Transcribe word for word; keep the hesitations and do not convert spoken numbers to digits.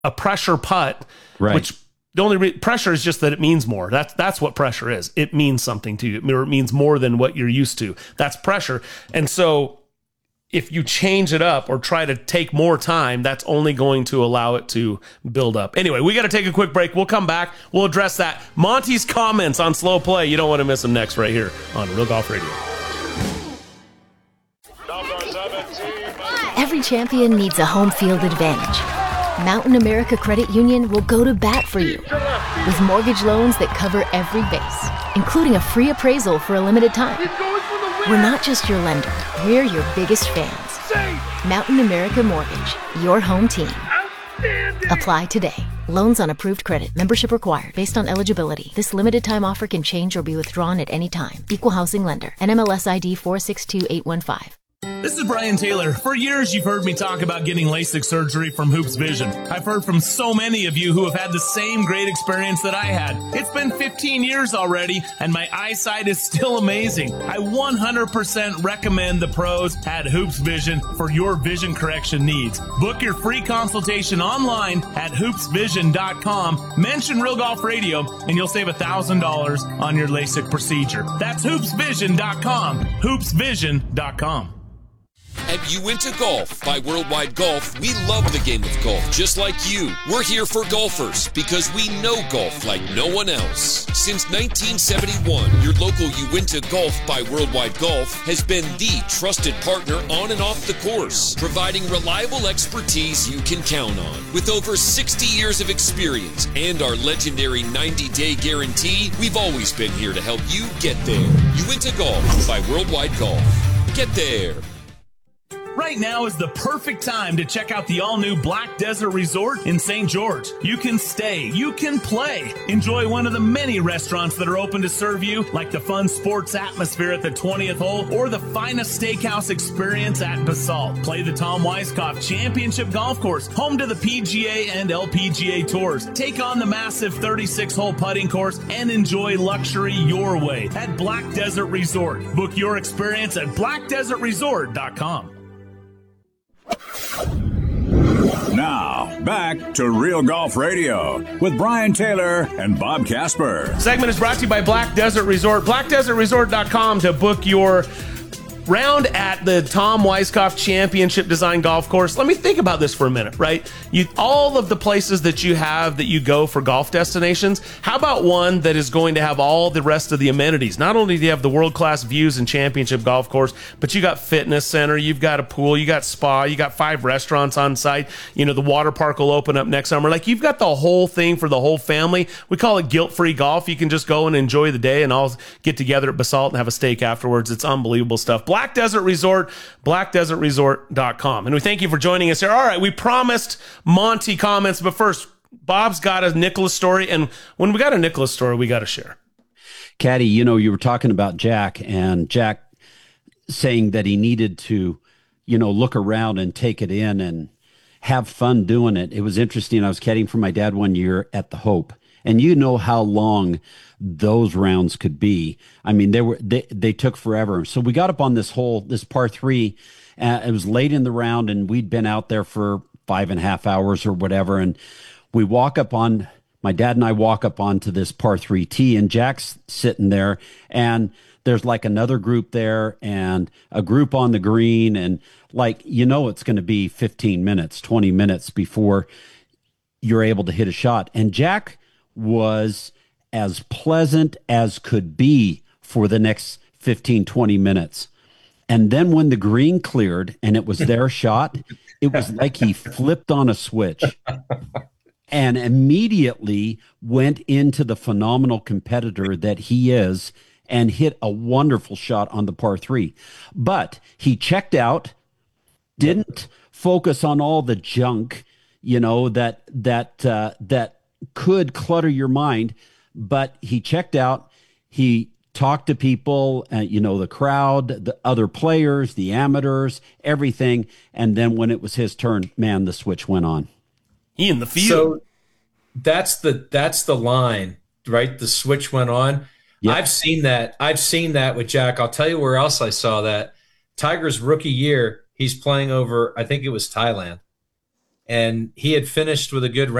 a pressure putt, right. which the only re- pressure is just that it means more. That's that's what pressure is. It means something to you, or it means more than what you're used to. That's pressure. And so if you change it up or try to take more time, that's only going to allow it to build up. Anyway, we got to take a quick break. We'll come back. We'll address that. Monty's comments on slow play. You don't want to miss them next right here on Real Golf Radio. Every champion needs a home field advantage. Mountain America Credit Union will go to bat for you with mortgage loans that cover every base, including a free appraisal for a limited time. We're not just your lender, we're your biggest fans. Mountain America Mortgage, your home team. Apply today. Loans on approved credit. Membership required based on eligibility. This limited time offer can change or be withdrawn at any time. Equal housing lender. N M L S I D four six two eight one five. This is Brian Taylor. For years, you've heard me talk about getting LASIK surgery from Hoops Vision. I've heard from so many of you who have had the same great experience that I had. It's been fifteen years already, and my eyesight is still amazing. I one hundred percent recommend the pros at Hoops Vision for your vision correction needs. Book your free consultation online at hoops vision dot com. Mention Real Golf Radio, and you'll save one thousand dollars on your LASIK procedure. That's hoops vision dot com. hoops vision dot com. At Uinta Golf by Worldwide Golf, we love the game of golf just like you. We're here for golfers because we know golf like no one else. Since nineteen seventy-one, your local Uinta Golf by Worldwide Golf has been the trusted partner on and off the course, providing reliable expertise you can count on. With over sixty years of experience and our legendary ninety-day guarantee, we've always been here to help you get there. Uinta Golf by Worldwide Golf. Get there. Right now is the perfect time to check out the all-new Black Desert Resort in Saint George. You can stay, you can play, enjoy one of the many restaurants that are open to serve you, like the fun sports atmosphere at the twentieth hole or the finest steakhouse experience at Basalt. Play the Tom Weiskopf Championship Golf Course, home to the P G A and L P G A Tours. Take on the massive thirty-six hole putting course and enjoy luxury your way at Black Desert Resort. Book your experience at black desert resort dot com. Now, back to Real Golf Radio with Brian Taylor and Bob Casper. Segment is brought to you by Black Desert Resort. black desert resort dot com to book your round at the Tom Weiskopf Championship Design Golf Course. Let me think about this for a minute, right? You, all of the places that you have that you go for golf destinations, how about one that is going to have all the rest of the amenities? Not only do you have the world-class views and championship golf course, but you got fitness center, you've got a pool, you got spa, you got five restaurants on site. You know, the water park will open up next summer. Like, you've got the whole thing for the whole family. We call it guilt-free golf. You can just go and enjoy the day and all get together at Basalt and have a steak afterwards. It's unbelievable stuff. Black Desert Resort, black desert resort dot com. And we thank you for joining us here. All right, we promised Monty comments, but first, Bob's got a Nicklaus story, and when we got a Nicklaus story, we got to share. Caddy, you know, you were talking about Jack, and Jack saying that he needed to, you know, look around and take it in and have fun doing it. It was interesting. I was caddying for my dad one year at the Hope, and you know how long those rounds could be. I mean, they were they, they took forever. So we got up on this hole, this par three. Uh, it was late in the round, and we'd been out there for five and a half hours or whatever. And we walk up on, my dad and I walk up onto this par three tee, and Jack's sitting there, and there's like another group there and a group on the green. And like, you know, it's going to be fifteen minutes, twenty minutes before you're able to hit a shot. And Jack was as pleasant as could be for the next fifteen, twenty minutes. And then when the green cleared and it was their shot, it was like he flipped on a switch and immediately went into the phenomenal competitor that he is and hit a wonderful shot on the par three. But he checked out, didn't focus on all the junk, you know, that, that, uh, that could clutter your mind. But he checked out, he talked to people, uh, you know, the crowd, the other players, the amateurs, everything. And then when it was his turn, man, the switch went on. He in the field. So that's the, that's the line, right? The switch went on. Yep. I've seen that. I've seen that with Jack. I'll tell you where else I saw that. Tiger's rookie year, he's playing over, I think it was Thailand. and he had finished with a good